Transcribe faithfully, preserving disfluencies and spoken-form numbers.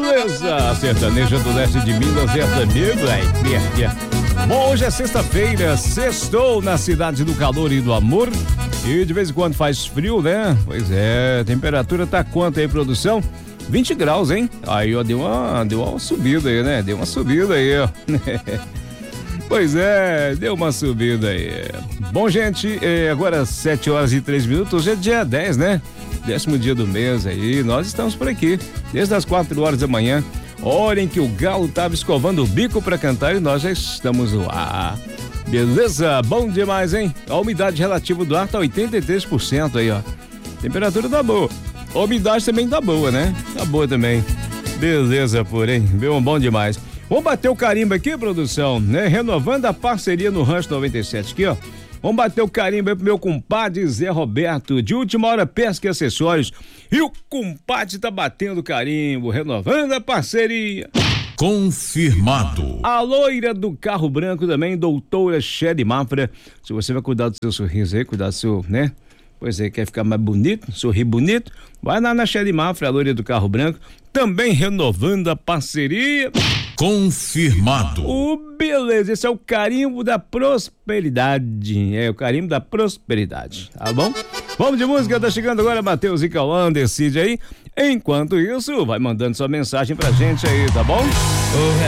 beleza? A sertaneja do leste de Minas é amigo, é. Bom, hoje é sexta-feira, sextou na cidade do calor e do amor. E de vez em quando faz frio, né? Pois é, a temperatura tá quanto aí, produção? vinte graus, hein? Aí, ó, deu uma, deu uma subida aí, né? Deu uma subida aí, ó. Pois é, deu uma subida aí. Bom, gente, é, agora sete horas e três minutos, hoje é dia dez, né? Décimo dia do mês aí, nós estamos por aqui, desde as quatro horas da manhã, hora em que o galo tava escovando o bico pra cantar e nós já estamos no ar. Beleza? Bom demais, hein? A umidade relativa do ar tá oitenta e três por cento aí, ó. Temperatura tá boa. A umidade também tá boa, né? Tá boa também. Beleza, porém, viu? Bom demais. Vamos bater o carimbo aqui, produção, né? Renovando a parceria no Rancho noventa e sete aqui, ó. Vamos bater o carimbo aí pro meu compadre Zé Roberto, de Última Hora Pesca e Acessórios. E o compadre tá batendo carimbo, renovando a parceria. Confirmado. A loira do carro branco também, doutora Shelly Mafra. Se você vai cuidar do seu sorriso aí, cuidar do seu, né? Pois é, quer ficar mais bonito, sorrir bonito? Vai lá na Shelly Mafra, a loira do carro branco. Também renovando a parceria. Confirmado. O beleza, esse é o carimbo da prosperidade. É o carimbo da prosperidade, tá bom? Vamos de música, tá chegando agora Matheus e Cauã, decide aí. Enquanto isso, vai mandando sua mensagem pra gente aí, tá bom?